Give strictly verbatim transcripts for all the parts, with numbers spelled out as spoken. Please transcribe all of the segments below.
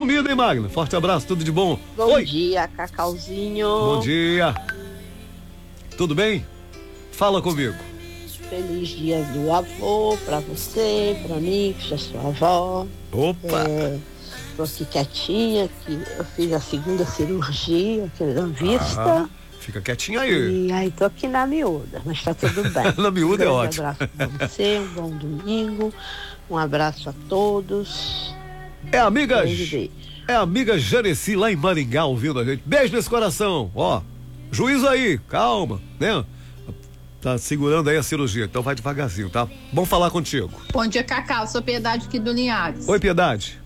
sumida, hein, Magna? Forte abraço, tudo de bom. Bom Oi. dia, Cacauzinho. Bom dia. Tudo bem? Fala comigo. Feliz dia do avô pra você, pra mim, pra sua avó. Opa. É, tô aqui quietinha, que eu fiz a segunda cirurgia aqui na vista. Ah, fica quietinha aí. E aí tô aqui na miúda, mas tá tudo bem. Na miúda é Um ótimo. abraço pra você, um bom domingo. Um abraço a todos. É a amiga, Beijo, beijo. é a amiga Janeci lá em Maringá ouvindo a gente. Beijo nesse coração. Ó, juízo aí, calma, né? Tá segurando aí a cirurgia, então vai devagarzinho, tá? Bom falar contigo. Bom dia, Cacau. Sou Piedade aqui do Linhares. Oi, Piedade.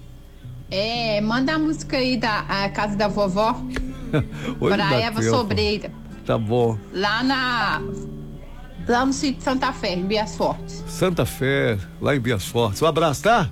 É, manda a música aí da a casa da vovó Oi, pra Eva tempo. Sobreira. Tá bom. Lá na. Lá no sítio Santa Fé, em Bias Fortes. Santa Fé, lá em Bias Fortes. Um abraço, tá?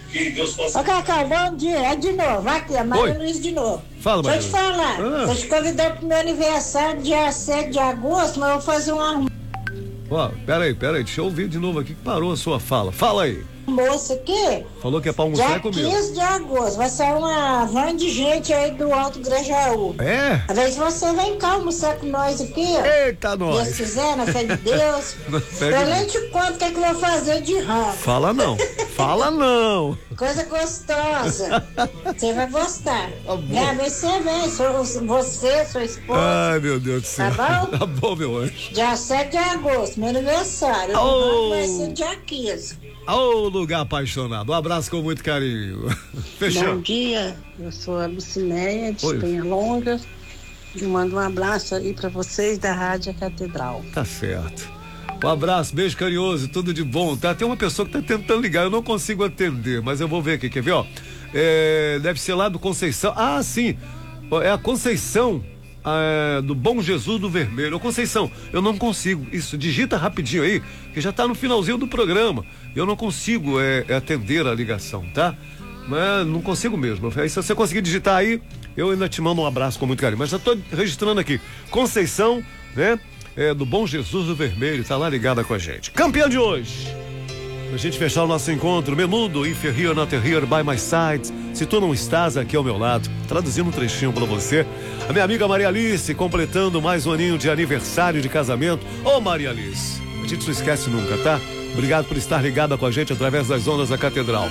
Ô, Cacau, bom dia. É de novo. Aqui, a Maria Oi. Luiz de novo. Fala, Deixa eu te Maria. falar. Ah. Eu te convidei pro meu aniversário, dia sete de agosto, mas eu vou fazer um Ó, peraí, peraí, deixa eu ouvir de novo aqui que parou a sua fala. Fala aí. almoço aqui. Falou que é pra almoçar Dia é comigo. quinze de agosto. Vai sair uma van de gente aí do Alto Grajaú. É? Às vezes você vem cá almoçar com nós aqui, ó. Eita, Deus nós. quiser, na fé de Deus. Na fé de Eu Deus. nem te conto o que, é que eu vou fazer de ramo. Fala não, fala não. Coisa gostosa. Você vai gostar. Tá bom. É, vê se você vem. sou- Você, sua esposa. Ai, meu Deus do céu. Tá bom? Tá bom, meu anjo. Dia sete de agosto, meu aniversário. Oh. O vai ser dia quinze. Ô, lugar apaixonado. Um abraço com muito carinho. Bom Fechou. dia, eu sou a Lucinéia de Oi. Penha Longa e mando um abraço aí para vocês da Rádio Catedral. Tá certo. Um abraço, beijo carinhoso, tudo de bom, tá? Tem uma pessoa que tá tentando ligar, eu não consigo atender, mas eu vou ver aqui, quer ver, ó? É, deve ser lá do Conceição. Ah, sim, é a Conceição é, do Bom Jesus do Vermelho. Ô, Conceição, eu não consigo, isso, digita rapidinho aí, que já tá no finalzinho do programa. Eu não consigo é, é atender a ligação, tá? Mas não consigo mesmo. Aí, se você conseguir digitar aí, eu ainda te mando um abraço com muito carinho. Mas já tô registrando aqui. Conceição, né? É, do Bom Jesus do Vermelho, tá lá ligada com a gente. Campeão de hoje. Pra gente fechar o nosso encontro, Menudo, If you're here, not here, by my side. Se tu não estás aqui ao meu lado, traduzindo um trechinho pra você. A minha amiga Maria Alice, completando mais um aninho de aniversário de casamento. Ô, Maria Alice, a gente não esquece nunca, tá? Obrigado por estar ligada com a gente através das ondas da Catedral.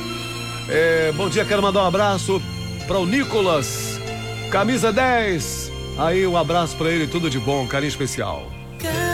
É, bom dia, quero mandar um abraço para o Nicolas, camisa dez. Aí um abraço para ele, tudo de bom, carinho especial.